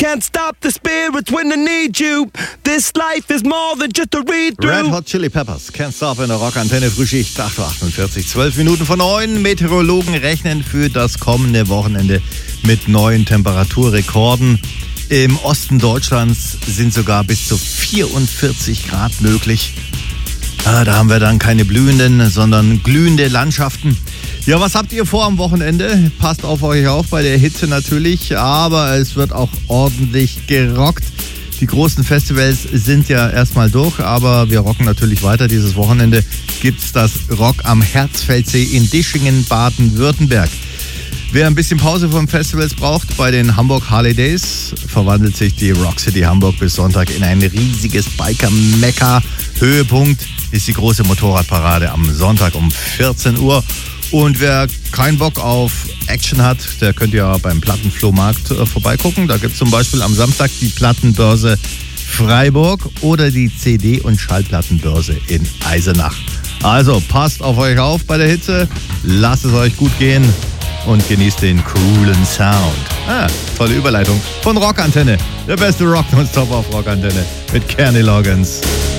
can't stop the spirits when I need you. This life is more than just a read-through. Red Hot Chili Peppers, Can't Stop in der Rockantenne, Frühschicht, 8.48 Uhr, 12 Minuten vor 9. Meteorologen rechnen für das kommende Wochenende mit neuen Temperaturrekorden. Im Osten Deutschlands sind sogar bis zu 44 Grad möglich. Da haben wir dann keine blühenden, sondern glühende Landschaften. Ja, was habt ihr vor am Wochenende? Passt auf euch auf bei der Hitze natürlich, aber es wird auch ordentlich gerockt. Die großen Festivals sind ja erstmal durch, aber wir rocken natürlich weiter. Dieses Wochenende gibt's das Rock am Herzfeldsee in Dischingen, Baden-Württemberg. Wer ein bisschen Pause vom Festivals braucht, bei den Hamburg Harley Days verwandelt sich die Rock City Hamburg bis Sonntag in ein riesiges Biker-Mekka. Höhepunkt ist die große Motorradparade am Sonntag um 14 Uhr. Und wer keinen Bock auf Action hat, der könnt ja beim Plattenflohmarkt vorbeigucken. Da gibt es zum Beispiel am Samstag die Plattenbörse Freiburg oder die CD- und Schallplattenbörse in Eisenach. Also passt auf euch auf bei der Hitze, lasst es euch gut gehen und genießt den coolen Sound. Tolle Überleitung von Rockantenne. Der beste Rock nonstop auf Rockantenne mit Kenny Loggins.